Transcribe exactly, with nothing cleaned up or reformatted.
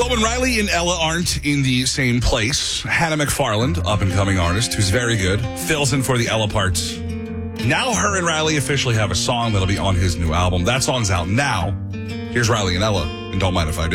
Well, when Riley and Ella aren't in the same place, Hannah McFarland, up-and-coming artist who's very good, fills in for the Ella parts. Now her and Riley officially have a song that'll be on his new album. That song's out now. Here's Riley and Ella, and Don't Mind If I Do.